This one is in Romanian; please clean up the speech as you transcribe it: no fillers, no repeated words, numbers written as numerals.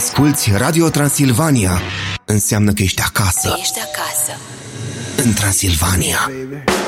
asculți Radio Transilvania, înseamnă că ești acasă. Ești acasă. În Transilvania.